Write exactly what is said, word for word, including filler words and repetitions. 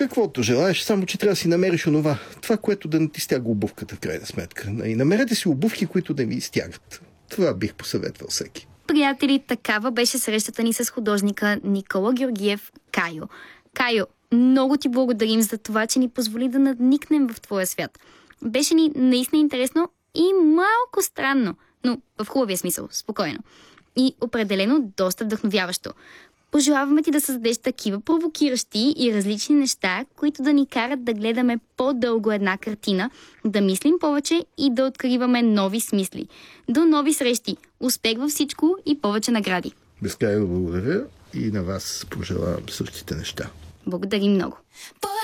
Каквото желаеш, само че трябва да си намериш онова. Това, което да не ти стяга обувката, в крайна сметка. И намерете си обувки, които да ви стягат. Това бих посъветвал всеки. Приятели, такава беше срещата ни с художника Никола Георгиев Кайо. Кайо, много ти благодарим за това, че ни позволи да надникнем в твоя свят. Беше ни наистина интересно и малко странно, но в хубавия смисъл, спокойно. И определено доста вдъхновяващо. Пожелаваме ти да създадеш такива провокиращи и различни неща, които да ни карат да гледаме по-дълго една картина, да мислим повече и да откриваме нови смисли. До нови срещи! Успех във всичко и повече награди! Безкрайно благодаря и на вас пожелавам същите неща. Благодарим много!